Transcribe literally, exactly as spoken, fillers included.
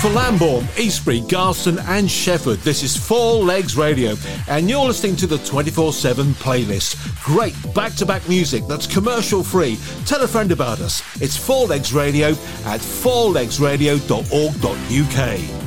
For Lambourne, Eastbury, Garston and Shefford, this is Four Legs Radio, and you're listening to the twenty-four seven playlist. Great back-to-back music that's commercial-free. Tell a friend about us. It's Four Legs Radio at four legs radio dot org dot U K.